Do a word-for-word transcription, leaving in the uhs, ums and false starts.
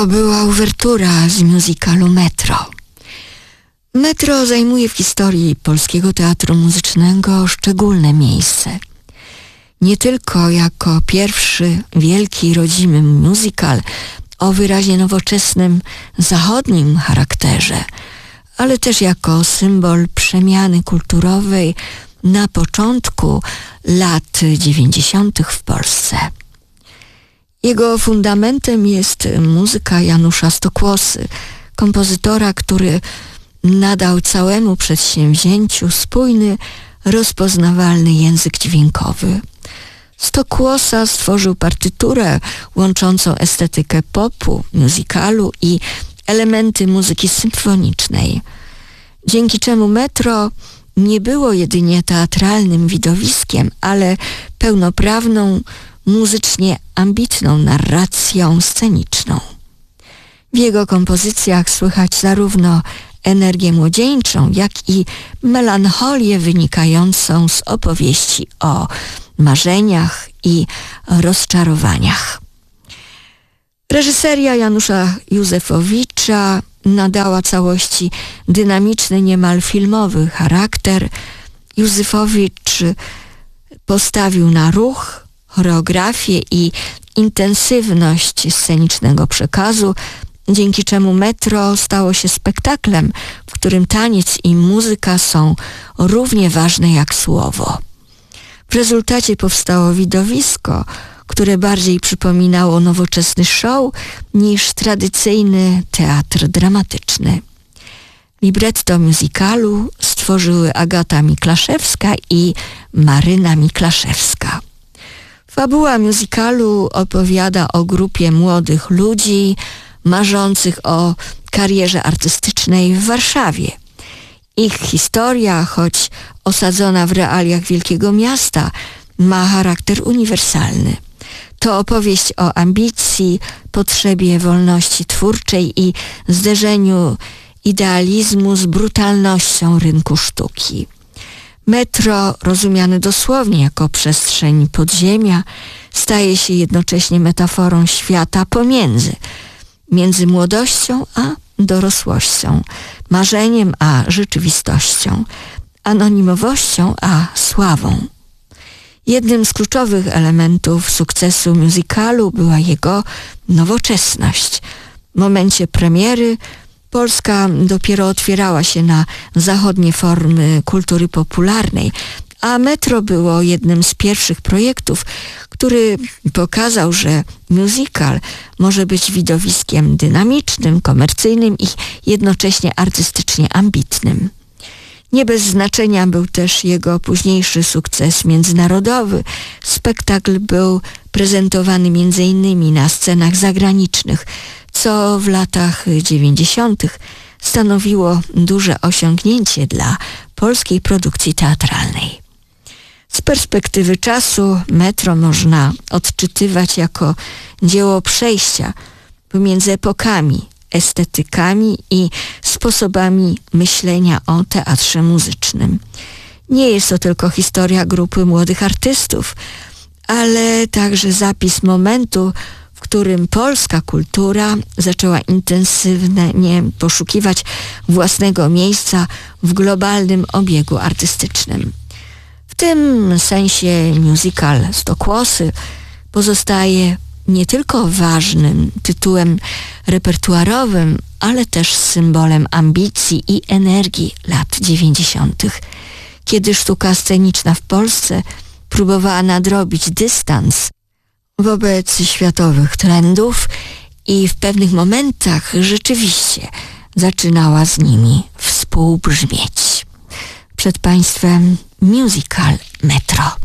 To była uwertura z musicalu Metro. Metro zajmuje w historii polskiego teatru muzycznego szczególne miejsce. Nie tylko jako pierwszy wielki rodzimy musical o wyraźnie nowoczesnym, zachodnim charakterze, ale też jako symbol przemiany kulturowej na początku lat dziewięćdziesiątych w Polsce. Jego fundamentem jest muzyka Janusza Stokłosy, kompozytora, który nadał całemu przedsięwzięciu spójny, rozpoznawalny język dźwiękowy. Stokłosa stworzył partyturę łączącą estetykę popu, musicalu i elementy muzyki symfonicznej, dzięki czemu Metro nie było jedynie teatralnym widowiskiem, ale pełnoprawną, muzycznie ambitną narracją sceniczną. W jego kompozycjach słychać zarówno energię młodzieńczą, jak i melancholię wynikającą z opowieści o marzeniach i rozczarowaniach. Reżyseria Janusza Józefowicza nadała całości dynamiczny, niemal filmowy charakter. Józefowicz postawił na ruch, choreografię i intensywność scenicznego przekazu, dzięki czemu Metro stało się spektaklem, w którym taniec i muzyka są równie ważne jak słowo. W rezultacie powstało widowisko, które bardziej przypominało nowoczesny show niż tradycyjny teatr dramatyczny. Libretto musicalu stworzyły Agata Miklaszewska i Maryna Miklaszewska. Fabuła musicalu opowiada o grupie młodych ludzi marzących o karierze artystycznej w Warszawie. Ich historia, choć osadzona w realiach wielkiego miasta, ma charakter uniwersalny. To opowieść o ambicji, potrzebie wolności twórczej i zderzeniu idealizmu z brutalnością rynku sztuki. Metro, rozumiane dosłownie jako przestrzeń podziemia, staje się jednocześnie metaforą świata pomiędzy, między młodością a dorosłością, marzeniem a rzeczywistością, anonimowością a sławą. Jednym z kluczowych elementów sukcesu musicalu była jego nowoczesność. W momencie premiery Polska dopiero otwierała się na zachodnie formy kultury popularnej, a Metro było jednym z pierwszych projektów, który pokazał, że musical może być widowiskiem dynamicznym, komercyjnym i jednocześnie artystycznie ambitnym. Nie bez znaczenia był też jego późniejszy sukces międzynarodowy. Spektakl był prezentowany między innymi na scenach zagranicznych, co w latach dziewięćdziesiątych stanowiło duże osiągnięcie dla polskiej produkcji teatralnej. Z perspektywy czasu Metro można odczytywać jako dzieło przejścia pomiędzy epokami, estetykami i sposobami myślenia o teatrze muzycznym. Nie jest to tylko historia grupy młodych artystów, ale także zapis momentu, w którym polska kultura zaczęła intensywnie poszukiwać własnego miejsca w globalnym obiegu artystycznym. W tym sensie musical Stokłosy pozostaje nie tylko ważnym tytułem repertuarowym, ale też symbolem ambicji i energii lat dziewięćdziesiątych, kiedy sztuka sceniczna w Polsce próbowała nadrobić dystans wobec światowych trendów i w pewnych momentach rzeczywiście zaczynała z nimi współbrzmieć. Przed Państwem musical Metro.